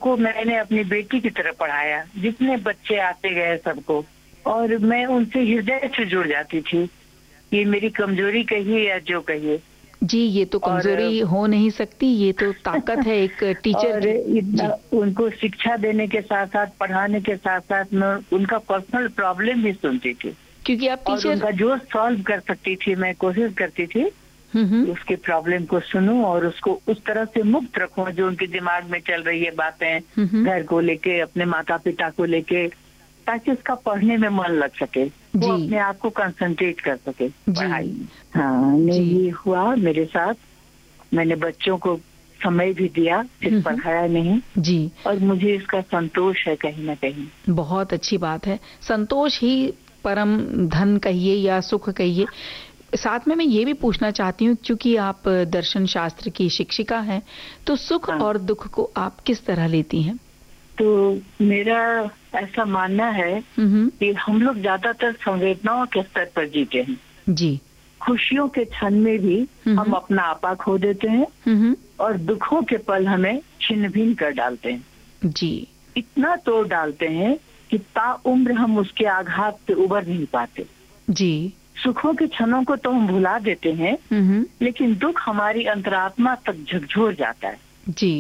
सबको मैंने अपनी बेटी की तरह पढ़ाया, जितने बच्चे आते गए सबको, और मैं उनसे हृदय से जुड़ जाती थी। ये मेरी कमजोरी कहिए या जो कहिए जी, ये तो कमजोरी हो नहीं सकती, ये तो ताकत है एक टीचर और इतना उनको शिक्षा देने के साथ साथ, पढ़ाने के साथ साथ मैं उनका पर्सनल प्रॉब्लम भी सुनती थी, क्योंकि आप टीचर, और उनका जो सॉल्व कर सकती थी मैं कोशिश करती थी उसके प्रॉब्लम को सुनूं और उसको उस तरह से मुक्त रखूं जो उनके दिमाग में चल रही है बातें, घर को लेके, अपने माता पिता को लेके, ताकि उसका पढ़ने में मन लग सके, वो अपने आप को कंसंट्रेट कर सके पढ़ाई। हाँ, ये हुआ मेरे साथ। मैंने बच्चों को समय भी दिया, सिर्फ पढ़ाया नहीं जी, और मुझे इसका संतोष है कहीं ना कहीं। बहुत अच्छी बात है, संतोष ही परम धन कहिए या सुख कहिए। साथ में मैं ये भी पूछना चाहती हूँ, क्योंकि आप दर्शन शास्त्र की शिक्षिका हैं, तो सुख और दुख को आप किस तरह लेती हैं? तो मेरा ऐसा मानना है कि हम लोग ज्यादातर संवेदनाओं के स्तर पर जीते हैं जी। खुशियों के क्षण में भी हम अपना आपा खो देते हैं और दुखों के पल हमें छिन्न भिन्न कर डालते हैं जी। इतना तोड़ डालते हैं कि ताउम्र हम उसके आघात से उबर नहीं पाते जी। सुखों के क्षणों को तो हम भुला देते हैं, लेकिन दुख हमारी अंतरात्मा तक झकझोर जाता है जी।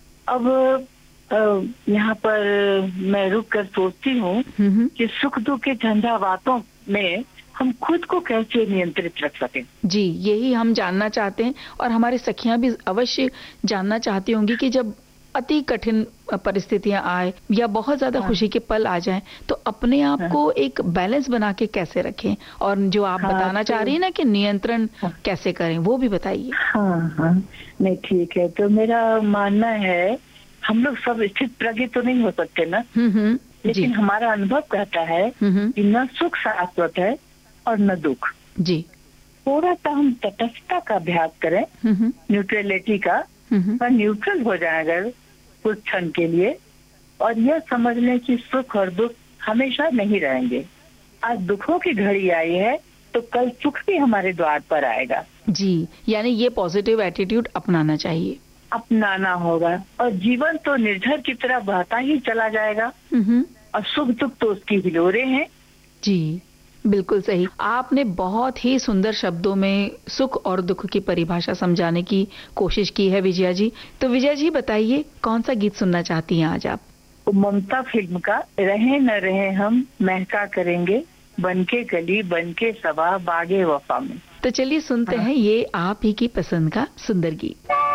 अब यहाँ पर मैं रुक कर सोचती हूँ कि सुख दुख के झंझावातों में हम खुद को कैसे नियंत्रित रख सकें जी। यही हम जानना चाहते हैं, और हमारी सखियां भी अवश्य जानना चाहती होंगी कि जब अति कठिन परिस्थितियां आए या बहुत ज्यादा खुशी के पल आ जाएं, तो अपने आप को एक बैलेंस बना के कैसे रखें, और जो आप बताना चाह रही है ना कि नियंत्रण कैसे करें, वो भी बताइए। हाँ, नहीं ठीक है। तो मेरा मानना है हम लोग सब स्थित प्रज्ञ तो नहीं हो सकते ना, लेकिन हमारा अनुभव कहता है कि न सुख शाश्वत है और न दुख जी। थोड़ा सा हम तटस्थता का अभ्यास करें, न्यूट्रलिटी का, और न्यूट्रल हो जाए अगर कुछ क्षण के लिए, और यह समझ लें कि सुख और दुख हमेशा नहीं रहेंगे। आज दुखों की घड़ी आई है तो कल सुख भी हमारे द्वार पर आएगा जी। यानी ये पॉजिटिव एटीट्यूड अपनाना चाहिए, अपनाना होगा, और जीवन तो निर्झर की तरह बहता ही चला जाएगा, और सुख दुख तो उसकी हिलोरे हैं जी। बिल्कुल सही, आपने बहुत ही सुंदर शब्दों में सुख और दुख की परिभाषा समझाने की कोशिश की है विजया जी। तो विजया जी बताइए, कौन सा गीत सुनना चाहती हैं आज आप? ममता फिल्म का रहे न रहे हम महका करेंगे, बनके कली बनके सवा बागे वफा में। तो चलिए सुनते हैं ये आप ही की पसंद का सुंदर गीत।